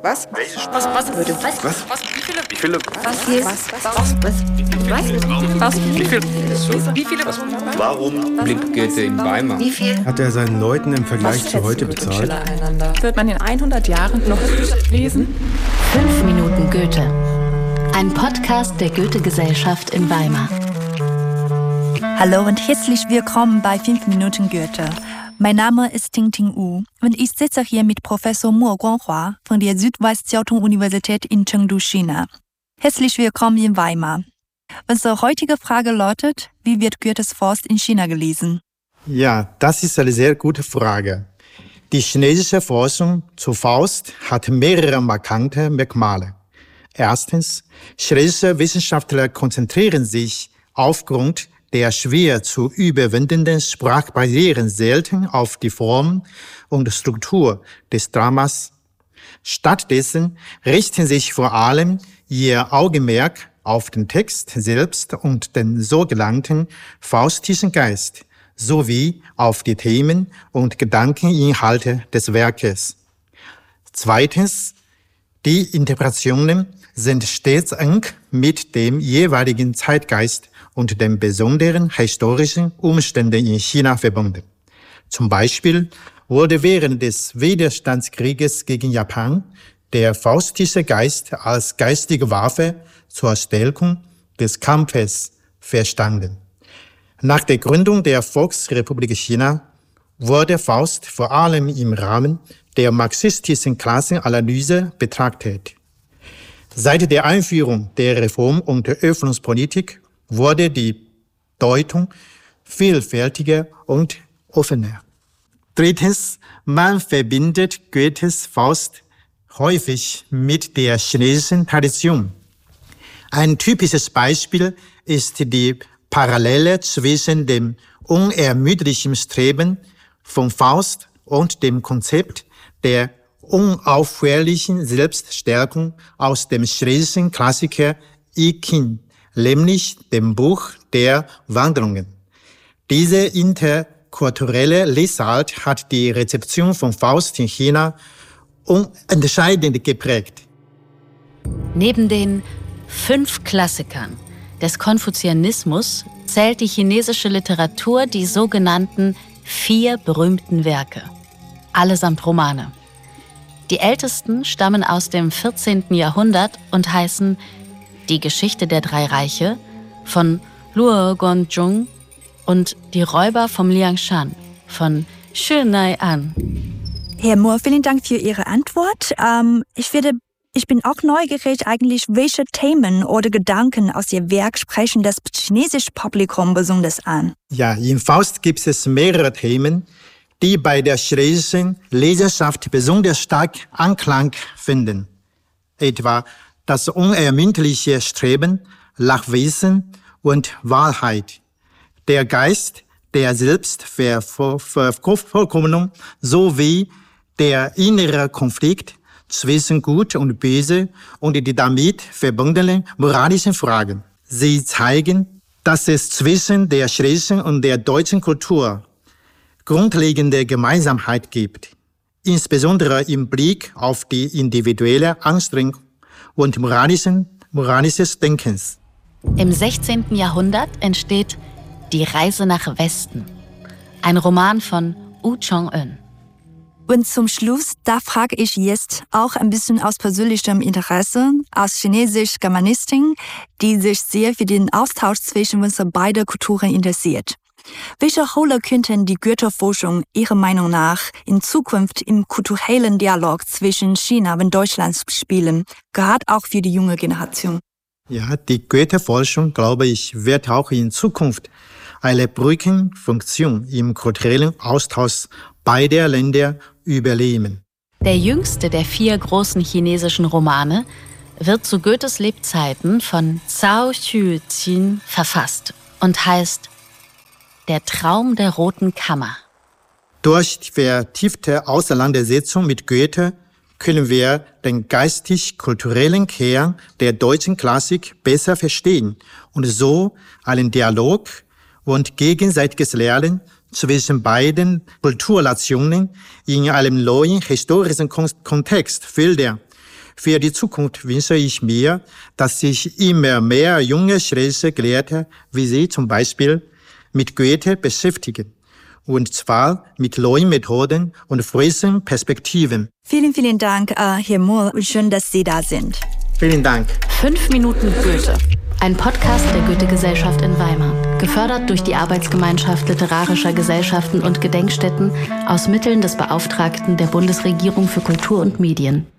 Was? Was? Wie viele? Warum blieb Goethe in Weimar? Wie viel? Hat er seinen Leuten im Vergleich zu heute bezahlt? Wird man in 100 Jahren noch lesen? 5 Minuten Goethe. Ein Podcast der Goethe-Gesellschaft in Weimar. Hallo und herzlich willkommen bei 5 Minuten Goethe. Mein Name ist Ting Wu und ich sitze hier mit Professor Mo Guanghua von der Südwest-Jiao-Tong-Universität in Chengdu, China. Herzlich willkommen in Weimar. Unsere heutige Frage lautet: Wie wird Goethes Faust in China gelesen? Ja, das ist eine sehr gute Frage. Die chinesische Forschung zu Faust hat mehrere markante Merkmale. Erstens, chinesische Wissenschaftler konzentrieren sich aufgrund der schwer zu überwindenden Sprachbarrieren selten auf die Form und Struktur des Dramas. Stattdessen richten sich vor allem ihr Augenmerk auf den Text selbst und den sogenannten faustischen Geist, sowie auf die Themen und Gedankeninhalte des Werkes. Zweitens, die Interpretationen sind stets eng mit dem jeweiligen Zeitgeist und den besonderen historischen Umständen in China verbunden. Zum Beispiel wurde während des Widerstandskrieges gegen Japan der faustische Geist als geistige Waffe zur Stärkung des Kampfes verstanden. Nach der Gründung der Volksrepublik China wurde Faust vor allem im Rahmen der marxistischen Klassenanalyse betrachtet. Seit der Einführung der Reform- und Öffnungspolitik wurde die Deutung vielfältiger und offener. Drittens, man verbindet Goethes Faust häufig mit der chinesischen Tradition. Ein typisches Beispiel ist die Parallele zwischen dem unermüdlichen Streben von Faust und dem Konzept der unaufhörlichen Selbststärkung aus dem chinesischen Klassiker I Ching, nämlich dem Buch der Wanderungen. Diese interkulturelle Lesart hat die Rezeption von Faust in China entscheidend geprägt. Neben den 5 Klassikern des Konfuzianismus zählt die chinesische Literatur die sogenannten 4 berühmten Werke, allesamt Romane. Die ältesten stammen aus dem 14. Jahrhundert und heißen Die Geschichte der 3 Reiche von Luo Gongzhong und Die Räuber vom Liangshan von Xu Nai'an. Herr Mohr, vielen Dank für Ihre Antwort. Ich bin auch neugierig eigentlich, welche Themen oder Gedanken aus Ihr Werk sprechen das chinesische Publikum besonders an? Ja, in Faust gibt es mehrere Themen, die bei der chinesischen Leserschaft besonders stark Anklang finden. Etwa das unermüdliche Streben nach Wissen und Wahrheit, der Geist der Selbstvervollkommnung sowie der innere Konflikt zwischen Gut und Böse und die damit verbundenen moralischen Fragen. Sie zeigen, dass es zwischen der chinesischen und der deutschen Kultur grundlegende Gemeinsamkeit gibt, insbesondere im Blick auf die individuelle Anstrengung und moralisches Denkens. Im 16. Jahrhundert entsteht Die Reise nach Westen, ein Roman von Wu Chong'en. Und zum Schluss, da frage ich jetzt auch ein bisschen aus persönlichem Interesse, als Chinesisch-Germanistin, die sich sehr für den Austausch zwischen unseren beiden Kulturen interessiert. Welche Rolle könnten die Goethe-Forschung Ihrer Meinung nach in Zukunft im kulturellen Dialog zwischen China und Deutschland spielen, gerade auch für die junge Generation? Ja, die Goethe-Forschung, glaube ich, wird auch in Zukunft eine Brückenfunktion im kulturellen Austausch beider Länder übernehmen. Der jüngste der 4 großen chinesischen Romane wird zu Goethes Lebzeiten von Zhao Xueqin verfasst und heißt Der Traum der Roten Kammer. Durch die vertiefte Auseinandersetzung mit Goethe können wir den geistig-kulturellen Kern der deutschen Klassik besser verstehen und so einen Dialog und gegenseitiges Lernen zwischen beiden Kulturnationen in einem neuen historischen Kontext fördern Für die Zukunft wünsche ich mir, dass sich immer mehr junge Schlesische Gelehrte wie Sie zum Beispiel mit Goethe beschäftigen. Und zwar mit neuen Methoden und frischen Perspektiven. Vielen, vielen Dank, Herr Mohr. Schön, dass Sie da sind. Vielen Dank. 5 Minuten Goethe. Ein Podcast der Goethe-Gesellschaft in Weimar. Gefördert durch die Arbeitsgemeinschaft literarischer Gesellschaften und Gedenkstätten aus Mitteln des Beauftragten der Bundesregierung für Kultur und Medien.